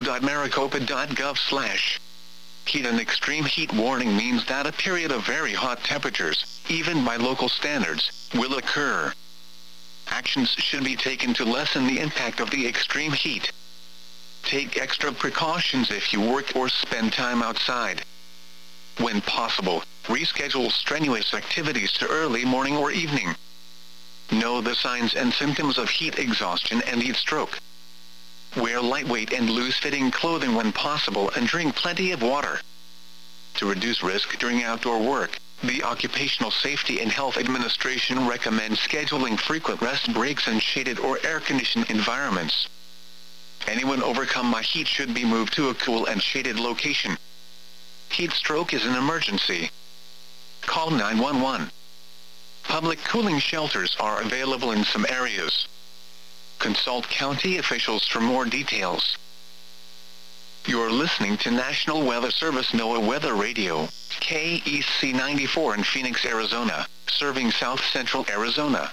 www.maricopa.gov/. Heat and extreme heat warning means that a period of very hot temperatures, even by local standards, will occur. Actions should be taken to lessen the impact of the extreme heat. Take extra precautions if you work or spend time outside. When possible, reschedule strenuous activities to early morning or evening. Know the signs and symptoms of heat exhaustion and heat stroke. Wear lightweight and loose-fitting clothing when possible and drink plenty of water. To reduce risk during outdoor work, the Occupational Safety and Health Administration recommends scheduling frequent rest breaks in shaded or air-conditioned environments. Anyone overcome by heat should be moved to a cool and shaded location. Heat stroke is an emergency. Call 911. Public cooling shelters are available in some areas. Consult county officials for more details. You're listening to National Weather Service NOAA Weather Radio, KEC 94 in Phoenix, Arizona, serving South Central Arizona.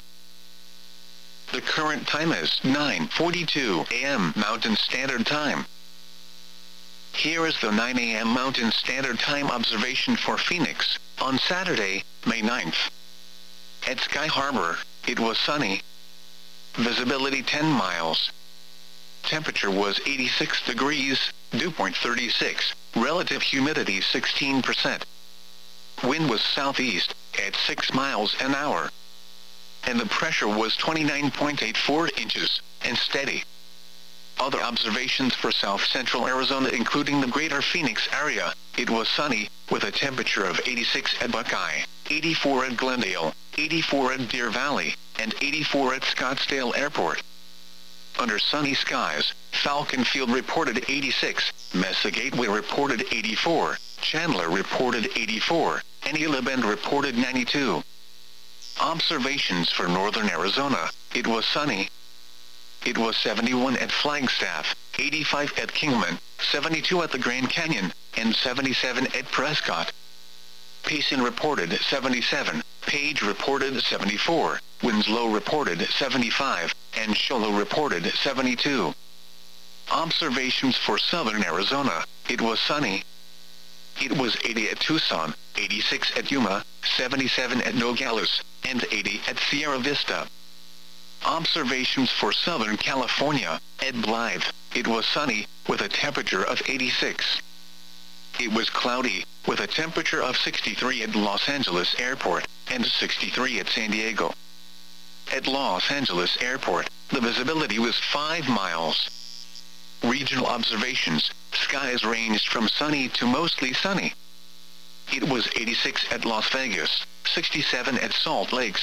The current time is 9:42 a.m. Mountain Standard Time. Here is the 9 a.m. Mountain Standard Time observation for Phoenix, on Saturday, May 9th. At Sky Harbor, it was sunny. Visibility 10 miles. Temperature was 86 degrees, dew point 36, relative humidity 16%. Wind was southeast, at 6 miles an hour. And the pressure was 29.84 inches, and steady. Other observations for South Central Arizona including the greater Phoenix area, it was sunny, with a temperature of 86 at Buckeye, 84 at Glendale, 84 at Deer Valley, and 84 at Scottsdale Airport. Under sunny skies, Falcon Field reported 86, Mesa Gateway reported 84, Chandler reported 84, and Gila Bend reported 92. Observations for northern Arizona, it was sunny. It was 71 at Flagstaff, 85 at Kingman, 72 at the Grand Canyon, and 77 at Prescott. Payson reported 77, Page reported 74, Winslow reported 75, and Show Low reported 72. Observations for southern Arizona, it was sunny. It was 80 at Tucson, 86 at Yuma, 77 at Nogales, and 80 at Sierra Vista. Observations for Southern California, at Blythe, it was sunny, with a temperature of 86. It was cloudy, with a temperature of 63 at Los Angeles Airport, and 63 at San Diego. At Los Angeles Airport, the visibility was 5 miles. Regional observations, skies ranged from sunny to mostly sunny. It was 86 at Las Vegas, 67 at Salt Lake